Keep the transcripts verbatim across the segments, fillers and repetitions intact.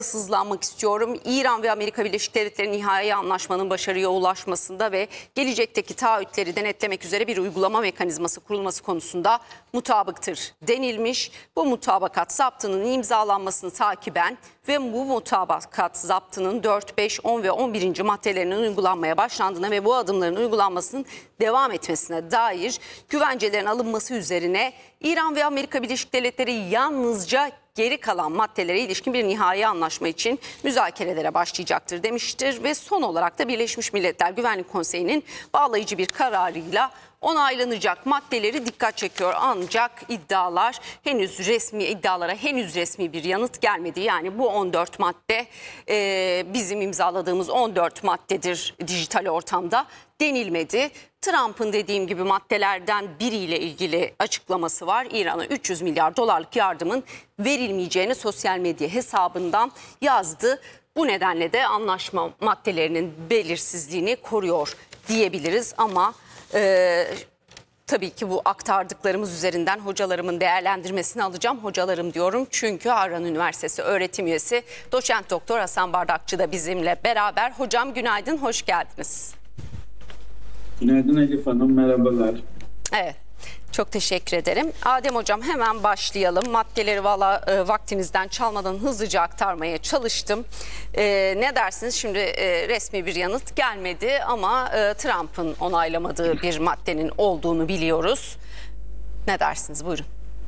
Sızlanmak istiyorum. İran ve Amerika Birleşik Devletleri nihai anlaşmanın başarıya ulaşmasında ve gelecekteki taahhütleri denetlemek üzere bir uygulama mekanizması kurulması konusunda mutabıktır denilmiş. Bu mutabakat zaptının imzalanmasını takiben ve bu mutabakat zaptının dört, beş, on ve on birinci maddelerinin uygulanmaya başlandığına ve bu adımların uygulanmasının devam etmesine dair güvencelerin alınması üzerine İran ve Amerika Birleşik Devletleri yalnızca geri kalan maddelere ilişkin bir nihai anlaşma için müzakerelere başlayacaktır demiştir ve son olarak da Birleşmiş Milletler Güvenlik Konseyi'nin bağlayıcı bir kararıyla onaylanacak maddeleri dikkat çekiyor. Ancak iddialar henüz resmi iddialara henüz resmi bir yanıt gelmedi. Yani bu on dört madde e, bizim imzaladığımız on dört maddedir dijital ortamda denilmedi. Trump'ın dediğim gibi maddelerden biriyle ilgili açıklaması var. İran'a üç yüz milyar dolarlık yardımın verilmeyeceğini sosyal medya hesabından yazdı. Bu nedenle de anlaşma maddelerinin belirsizliğini koruyor diyebiliriz ama e, tabii ki bu aktardıklarımız üzerinden hocalarımın değerlendirmesini alacağım. Hocalarım diyorum çünkü Harran Üniversitesi öğretim üyesi doçent doktor Hasan Bardakçı da bizimle beraber. Hocam günaydın, hoş geldiniz. Günaydın Elif Hanım, merhabalar. Evet, çok teşekkür ederim. Adem Hocam hemen başlayalım. Maddeleri valla e, vaktinizden çalmadan hızlıca aktarmaya çalıştım. E, ne dersiniz? Şimdi e, resmi bir yanıt gelmedi ama e, Trump'ın onaylamadığı bir maddenin olduğunu biliyoruz. Ne dersiniz? Buyurun.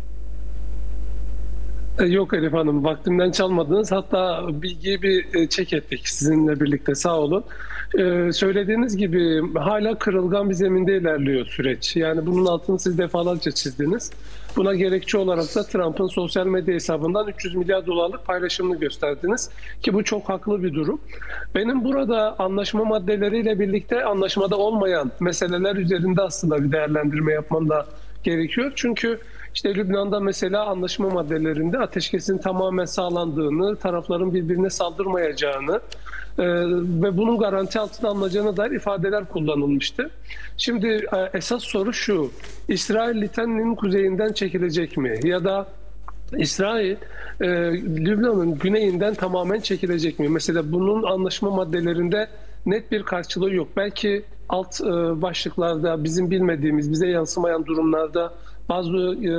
Yok Elif Hanım, vaktimden çalmadınız. Hatta bilgiyi bir çek ettik sizinle birlikte, sağ olun. Ee, söylediğiniz gibi hala kırılgan bir zeminde ilerliyor süreç. Yani bunun altını siz defalarca çizdiniz. Buna gerekçe olarak da Trump'ın sosyal medya hesabından üç yüz milyar dolarlık paylaşımını gösterdiniz. Ki bu çok haklı bir durum. Benim burada anlaşma maddeleriyle birlikte anlaşmada olmayan meseleler üzerinde aslında bir değerlendirme yapmam da gerekiyor. Çünkü İşte Lübnan'da mesela anlaşma maddelerinde ateşkesin tamamen sağlandığını, tarafların birbirine saldırmayacağını e, ve bunun garanti altına alınacağına dair ifadeler kullanılmıştı. Şimdi e, esas soru şu: İsrail Litan'ın kuzeyinden çekilecek mi? Ya da İsrail e, Lübnan'ın güneyinden tamamen çekilecek mi? Mesela bunun anlaşma maddelerinde net bir karşılığı yok. Belki alt e, başlıklarda bizim bilmediğimiz, bize yansımayan durumlarda bazı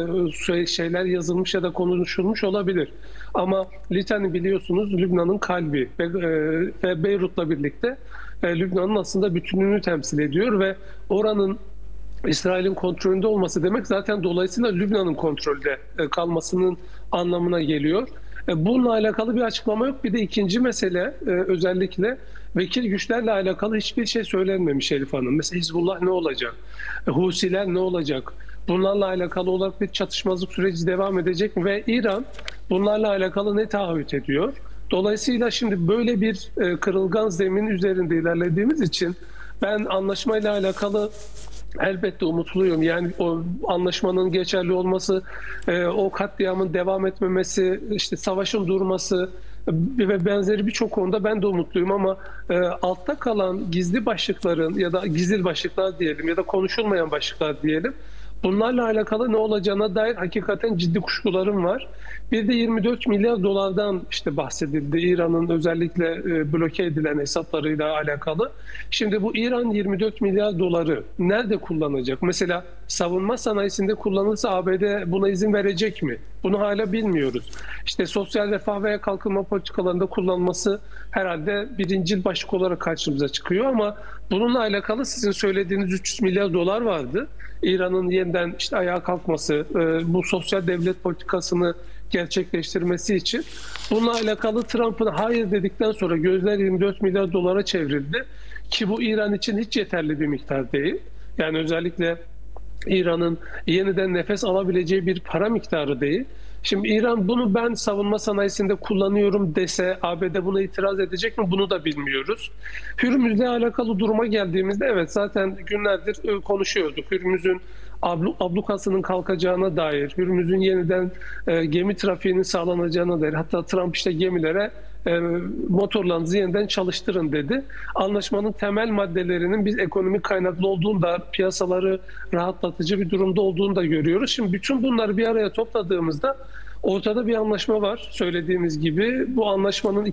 e, şeyler yazılmış ya da konuşulmuş olabilir. Ama Litan'i biliyorsunuz Lübnan'ın kalbi ve, e, ve Beyrut'la birlikte e, Lübnan'ın aslında bütünlüğünü temsil ediyor ve oranın İsrail'in kontrolünde olması demek zaten dolayısıyla Lübnan'ın kontrolde e, kalmasının anlamına geliyor. E, bununla alakalı bir açıklama yok. Bir de ikinci mesele e, özellikle vekil güçlerle alakalı hiçbir şey söylenmemiş Elif Hanım. Mesela Hizbullah ne olacak? E, Husiler ne olacak? Bunlarla alakalı olarak bir çatışmazlık süreci devam edecek mi? Ve İran bunlarla alakalı ne taahhüt ediyor? Dolayısıyla şimdi böyle bir e, kırılgan zemin üzerinde ilerlediğimiz için ben anlaşmayla alakalı elbette umutluyum. Yani o anlaşmanın geçerli olması, e, o katliamın devam etmemesi, işte savaşın durması ve benzeri birçok konuda ben de umutluyum ama e, altta kalan gizli başlıkların ya da gizli başlıklar diyelim ya da konuşulmayan başlıklar diyelim, bunlarla alakalı ne olacağına dair hakikaten ciddi kuşkularım var. Bir de yirmi dört milyar dolardan işte bahsedildi, İran'ın özellikle e, bloke edilen hesaplarıyla alakalı. Şimdi bu İran yirmi dört milyar doları nerede kullanacak? Mesela savunma sanayisinde kullanılırsa A B D buna izin verecek mi? Bunu hala bilmiyoruz. İşte sosyal refah veya kalkınma politikalarında kullanılması herhalde birincil başlık olarak karşımıza çıkıyor ama bununla alakalı sizin söylediğiniz üç yüz milyar dolar vardı. İran'ın yeniden işte ayağa kalkması, bu sosyal devlet politikasını gerçekleştirmesi için. Bununla alakalı Trump'ın hayır dedikten sonra gözler yirmi dört milyar dolara çevrildi. Ki bu İran için hiç yeterli bir miktar değil. Yani özellikle İran'ın yeniden nefes alabileceği bir para miktarı değil. Şimdi İran bunu ben savunma sanayisinde kullanıyorum dese A B D buna itiraz edecek mi? Bunu da bilmiyoruz. Hürmüz'le alakalı duruma geldiğimizde evet zaten günlerdir konuşuyorduk. Hürmüz'ün ablukasının kalkacağına dair, Hürmüz'ün yeniden e, gemi trafiğinin sağlanacağına dair, hatta Trump işte gemilere e, motorlarınızı yeniden çalıştırın dedi. Anlaşmanın temel maddelerinin biz ekonomik kaynaklı olduğunu da, piyasaları rahatlatıcı bir durumda olduğunu da görüyoruz. Şimdi bütün bunları bir araya topladığımızda Ortada bir anlaşma var söylediğimiz gibi. Bu anlaşmanın